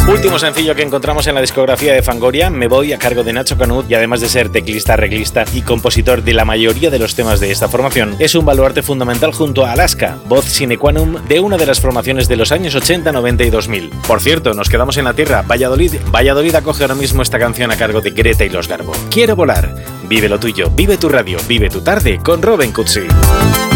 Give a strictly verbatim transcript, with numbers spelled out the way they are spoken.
Último sencillo que encontramos en la discografía de Fangoria, Me Voy, a cargo de Nacho Canut, y además de ser teclista, arreglista y compositor de la mayoría de los temas de esta formación, es un baluarte fundamental junto a Alaska, voz sine qua non de una de las formaciones de los años ochenta, noventa y dos mil. Por cierto, nos quedamos en la tierra. Valladolid, Valladolid acoge ahora mismo esta canción a cargo de Greta y los Garbo. Quiero volar. Vive lo tuyo, vive tu radio, vive tu tarde con Robin Cutsi.